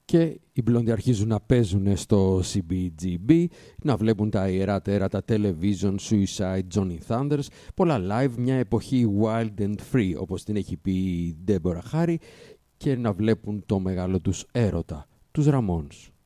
Και οι μπλόντοι αρχίζουν να παίζουν στο CBGB, να βλέπουν τα ιερά τέρατα Television, Suicide, Johnny Thunders, πολλά live, μια εποχή wild and free, όπως την έχει πει η Deborah Harry, και να βλέπουν το μεγάλο τους έρωτα, τους Ramones.